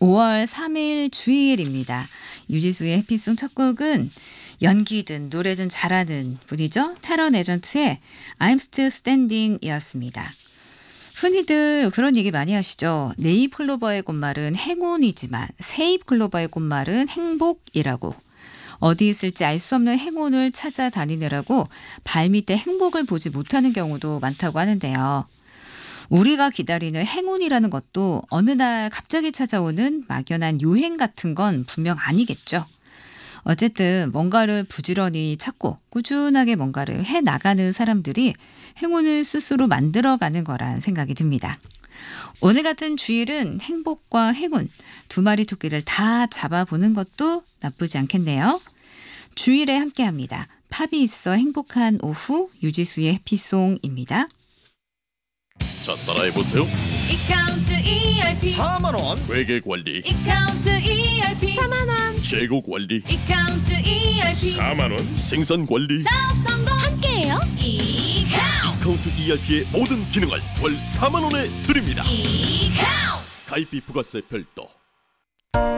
5월 3일 주일입니다. 유지수의 해피송 첫 곡은 연기든 노래든 잘하는 분이죠. 테런 에전트의 I'm Still Standing 이었습니다. 흔히들 그런 얘기 많이 하시죠. 네잎 클로버의 꽃말은 행운이지만 세잎 클로버의 꽃말은 행복이라고. 어디 있을지 알 수 없는 행운을 찾아다니느라고 발밑에 행복을 보지 못하는 경우도 많다고 하는데요. 우리가 기다리는 행운이라는 것도 어느 날 갑자기 찾아오는 막연한 요행 같은 건 분명 아니겠죠. 어쨌든 뭔가를 부지런히 찾고 꾸준하게 뭔가를 해나가는 사람들이 행운을 스스로 만들어가는 거란 생각이 듭니다. 오늘 같은 주일은 행복과 행운 두 마리 토끼를 다 잡아보는 것도 나쁘지 않겠네요. 주일에 함께합니다. 팝이 있어 행복한 오후 유지수의 해피송입니다. 자, 따라해보세요. 이카운트 ERP 4만원 회계관리, 이카운트 ERP 4만원 재고관리, 이카운트 ERP 4만원 생산관리. 사업 성공 함께해요. 이카운트 ERP의 모든 기능을 월 4만원에 드립니다. 이카운트 가입비 부가세 별도.